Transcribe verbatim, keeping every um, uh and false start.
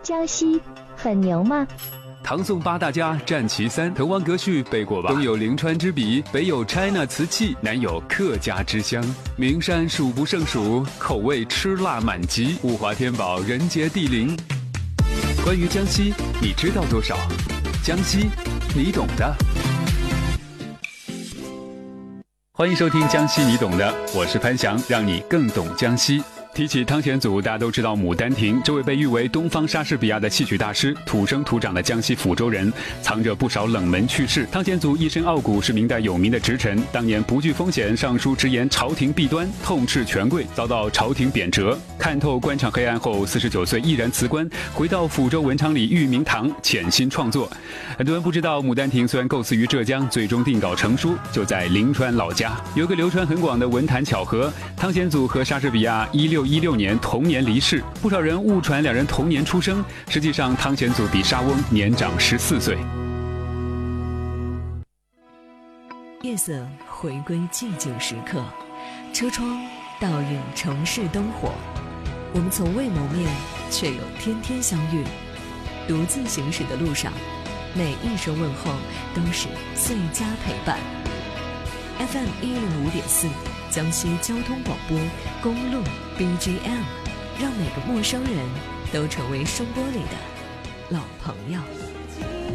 江西很牛吗？ 唐宋八大家占其三，滕王阁序背过吧？东有临川之笔，北有 China 瓷器，南有客家之乡。名山数不胜数，口味吃辣满级，物华天宝，人杰地灵。关于江西，你知道多少？江西，你懂的。欢迎收听江西你懂的，我是潘翔，让你更懂江西。提起汤显祖，大家都知道《牡丹亭》，这位被誉为东方莎士比亚的戏曲大师，土生土长的江西抚州人，藏着不少冷门趣事。汤显祖一身傲骨，是明代有名的直臣，当年不惧风险，上书直言朝廷弊端，痛斥权贵，遭到朝廷贬谪。看透官场黑暗后，四十九岁毅然辞官，回到抚州文昌里裕明堂潜心创作。很多人不知道，《牡丹亭》虽然构思于浙江，最终定稿成书就在临川老家。有个流传很广的文坛巧合，汤显祖和莎士比亚一六一六年同年离世，不少人误传两人同年出生，实际上汤显祖比莎翁年长十四岁。 夜色回归寂静时刻，车窗倒映城市灯火，我们从未谋面，却又天天相遇。独自行驶的路上，每一声问候都是最佳陪伴。 F M 一零五点四江西交通广播公路 B G M， 让每个陌生人都成为声波里的老朋友。